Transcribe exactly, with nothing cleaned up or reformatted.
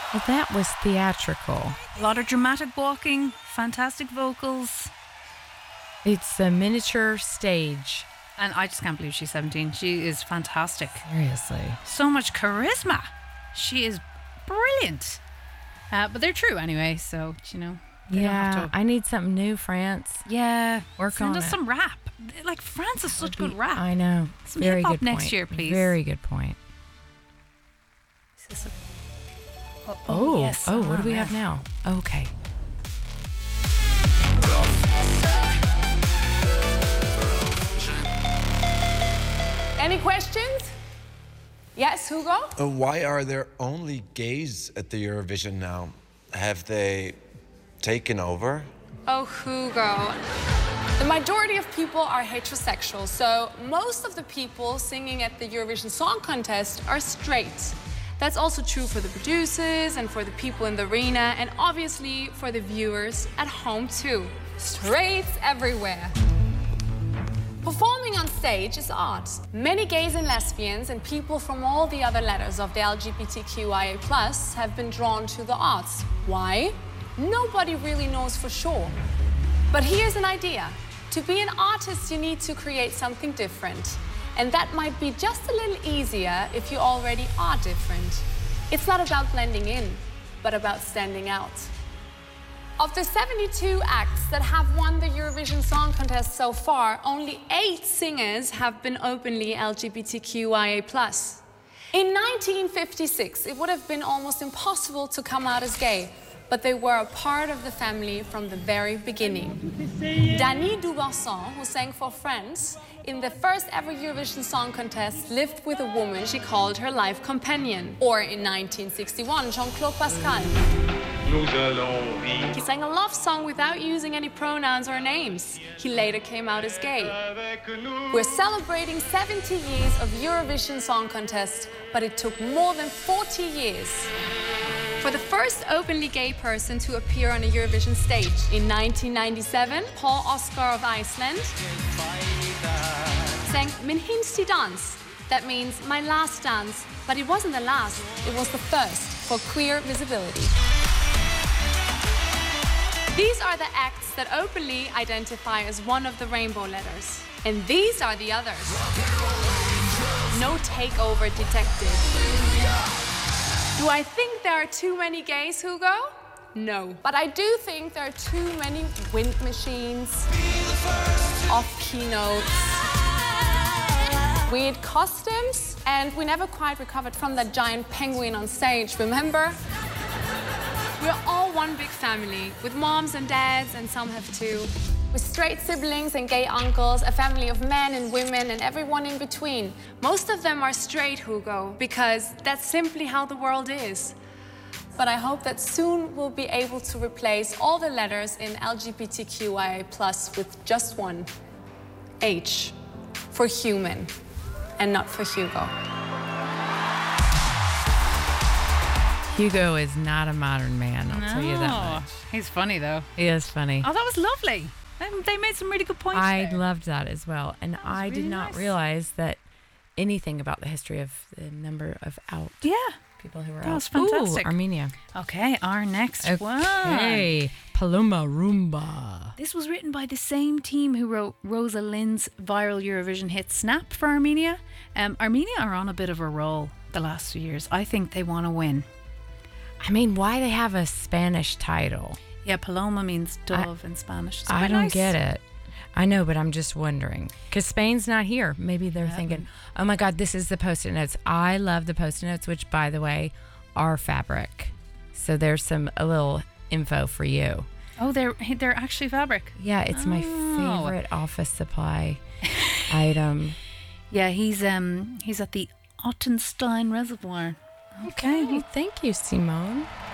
Well, that was theatrical. A lot of dramatic walking, fantastic vocals. It's a miniature stage. And I just can't believe she's seventeen. She is fantastic. Seriously. So much charisma. She is brilliant. Uh, but they're true anyway, so, you know. Yeah, to... I need something new, France. Yeah. Work Send on us it. some rap. Like, France is such good rap. I know. Some Very hip-hop good next point. year, please. Very good point. Is this a... Oh, oh, Oh, yes. oh, what do we yeah. have now? Okay. Any questions? Yes, Hugo? Uh, why are there only gays at the Eurovision now? Have they taken over? Oh, Hugo. The majority of people are heterosexual, so most of the people singing at the Eurovision Song Contest are straight. That's also true for the producers and for the people in the arena, and obviously for the viewers at home too. Straights everywhere. Performing on stage is art. Many gays and lesbians and people from all the other letters of the L G B T Q I A plus have been drawn to the arts. Why? Nobody really knows for sure. But here's an idea. To be an artist, you need to create something different. And that might be just a little easier if you already are different. It's not about blending in, but about standing out. Of the seventy-two acts that have won the Eurovision Song Contest so far, only eight singers have been openly L G B T Q I A plus. In nineteen fifty-six, it would have been almost impossible to come out as gay, but they were a part of the family from the very beginning. Dany Dubanson, who sang for France, in the first ever Eurovision Song Contest, lived with a woman she called her life companion. Or in nineteen sixty-one, Jean-Claude Pascal. He sang a love song without using any pronouns or names. He later came out as gay. We're celebrating seventy years of Eurovision Song Contest, but it took more than forty years. For the first openly gay person to appear on a Eurovision stage in nineteen ninety-seven, Paul Oscar of Iceland sang Min hinsti dans. That means my last dance, but it wasn't the last, it was the first for queer visibility. These are the acts that openly identify as one of the rainbow letters. And these are the others. No takeover detected. Do I think there are too many gays, Hugo? No. But I do think there are too many wind machines, off-key notes, weird costumes, and we never quite recovered from that giant penguin on stage, remember? We're all one big family, with moms and dads, and some have two. With straight siblings and gay uncles, a family of men and women and everyone in between. Most of them are straight, Hugo, because that's simply how the world is. But I hope that soon we'll be able to replace all the letters in L G B T Q I A plus with just one, H, for human, and not for Hugo. Hugo is not a modern man, I'll no. tell you that much. He's funny, though. He is funny. Oh, that was lovely. They made some really good points I there. loved that as well. And I really did not nice. realize that anything about the history of the number of out Yeah. people who were That out. was fantastic. Ooh, Armenia. Okay, our next one. Okay, Paloma Rumba. This was written by the same team who wrote Rosa Lynn's viral Eurovision hit Snap for Armenia. Um, Armenia are on a bit of a roll the last few years. I think they want to win. I mean, why they have a Spanish title? Yeah, Paloma means dove in Spanish. It's I quite don't nice. get it. I know, but I'm just wondering. Because Spain's not here. Maybe they're Yeah. thinking, oh my God, this is the Post-it notes. I love the Post-it notes, which, by the way, are fabric. So there's some a little info for you. Oh, they're they're actually fabric. Yeah, it's my Oh. favorite office supply item. Yeah, he's um he's at the Ottenstein Reservoir. Okay, well, thank you, Simone.